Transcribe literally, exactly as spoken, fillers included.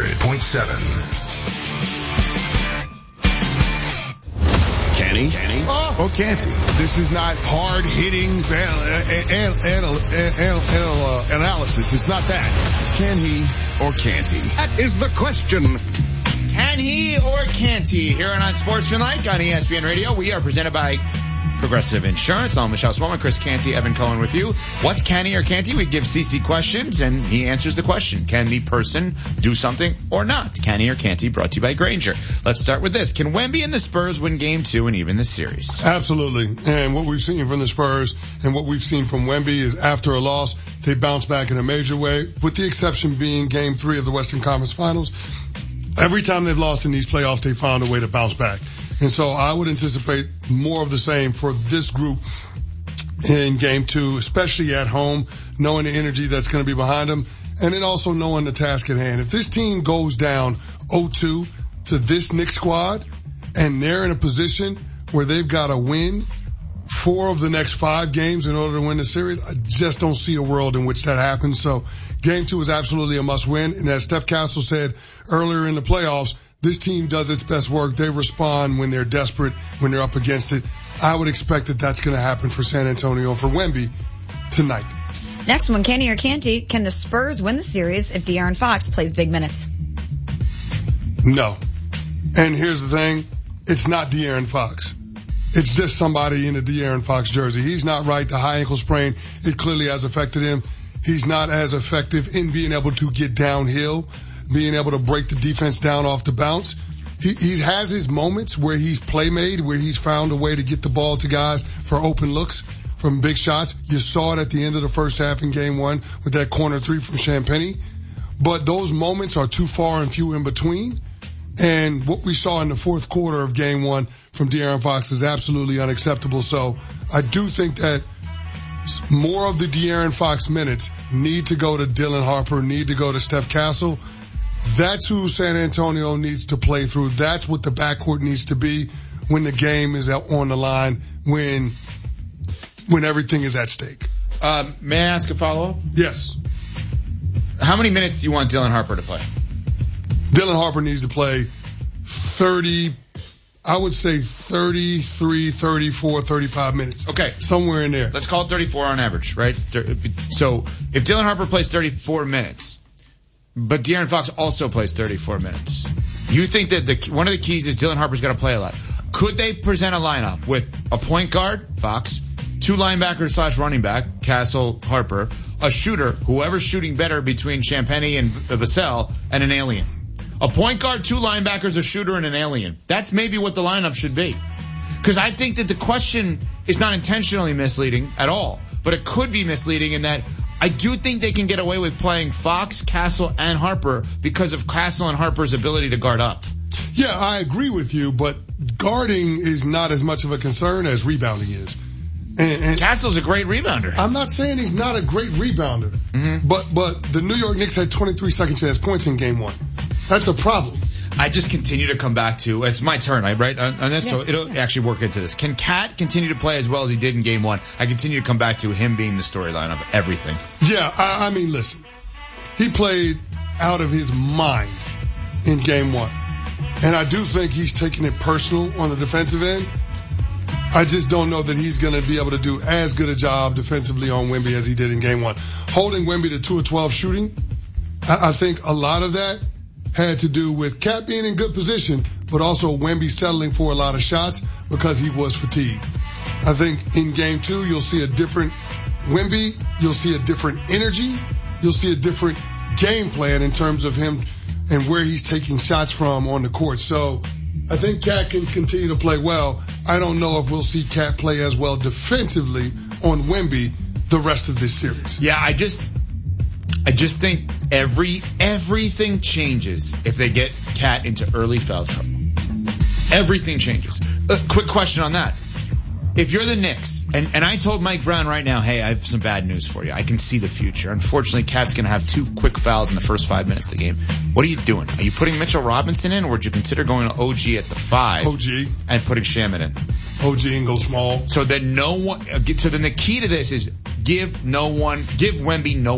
hundred point seven. Can he? Can he? Oh, or can't he? This is not hard-hitting anal- anal- anal- anal- uh, analysis. It's not that. Can he or can't he? That is the question. Can he or can't he? Here on Unsportsmanlike on E S P N Radio, we are presented by Progressive Insurance. I'm Michelle Swellman, Chris Canty, Evan Cohen with you. What's can he or can't he? We give C C questions, and he answers the question. Can the person do something or not? Can he or can't he? Brought to you by Grainger. Let's start with this. Can Wemby and the Spurs win game two and even the series? Absolutely. And what we've seen from the Spurs and what we've seen from Wemby is after a loss, they bounce back in a major way, with the exception being game three of the Western Conference Finals. Every time they've lost in these playoffs, they found a way to bounce back. And so I would anticipate more of the same for this group in game two, especially at home, knowing the energy that's going to be behind them, and then also knowing the task at hand. If this team goes down oh two to this Knicks squad, and they're in a position where they've got to win four of the next five games in order to win the series, I just don't see a world in which that happens. So game two is absolutely a must win. And as Steph Castle said earlier in the playoffs, this team does its best work. They respond when they're desperate, when they're up against it. I would expect that that's going to happen for San Antonio and for Wemby tonight. Next one, can he or can't he? Can the Spurs win the series if De'Aaron Fox plays big minutes? No. And here's the thing. It's not De'Aaron Fox. It's just somebody in a De'Aaron Fox jersey. He's not right. The high ankle sprain, it clearly has affected him. He's not as effective in being able to get downhill, being able to break the defense down off the bounce. He, he has his moments where he's playmade, where he's found a way to get the ball to guys for open looks from big shots. You saw it at the end of the first half in game one with that corner three from Champagnie. But those moments are too far and few in between. And what we saw in the fourth quarter of game one from De'Aaron Fox is absolutely unacceptable. So I do think that more of the De'Aaron Fox minutes need to go to Dylan Harper, need to go to Steph Castle. That's who San Antonio needs to play through. That's what the backcourt needs to be when the game is on the line, when when everything is at stake. Um, may I ask a follow-up? Yes. How many minutes do you want Dylan Harper to play? Dylan Harper needs to play thirty, I would say thirty-three, thirty-four, thirty-five minutes. Okay. Somewhere in there. Let's call it thirty-four on average, right? So if Dylan Harper plays thirty-four minutes, but De'Aaron Fox also plays thirty-four minutes, you think that the one of the keys is Dylan Harper's got to play a lot. Could they present a lineup with a point guard, Fox, two linebackers slash running back, Castle, Harper, a shooter, whoever's shooting better between Champagnie and Vassell, and an alien? A point guard, two linebackers, a shooter, and an alien. That's maybe what the lineup should be. Because I think that the question is not intentionally misleading at all, but it could be misleading in that I do think they can get away with playing Fox, Castle, and Harper because of Castle and Harper's ability to guard up. Yeah, I agree with you, but guarding is not as much of a concern as rebounding is. And, and Castle's a great rebounder. I'm not saying he's not a great rebounder, mm-hmm. but but the New York Knicks had twenty-three second chance points in game one. That's a problem. I just continue to come back to, it's my turn, right, on, on this, yeah, so it'll yeah. actually work into this. Can Cat continue to play as well as he did in game one? I continue to come back to him being the storyline of everything. Yeah, I, I mean, listen, he played out of his mind in game one. And I do think he's taking it personal on the defensive end. I just don't know that he's going to be able to do as good a job defensively on Wemby as he did in game one. Holding Wemby to two of twelve shooting, I, I think a lot of that had to do with Cat being in good position, but also Wemby settling for a lot of shots because he was fatigued. I think in game two, you'll see a different Wemby. You'll see a different energy. You'll see a different game plan in terms of him and where he's taking shots from on the court. So I think Cat can continue to play well. I don't know if we'll see Cat play as well defensively on Wemby the rest of this series. Yeah, I just, I just think every, everything changes if they get Cat into early foul trouble. Everything changes. A quick question on that. If you're the Knicks, and, and I told Mike Brown right now, hey, I have some bad news for you. I can see the future. Unfortunately, Cat's going to have two quick fouls in the first five minutes of the game. What are you doing? Are you putting Mitchell Robinson in, or would you consider going to O G at the five? O G. And putting Shaman in? O G and go small. So then no one, so then the key to this is give no one, give Wemby no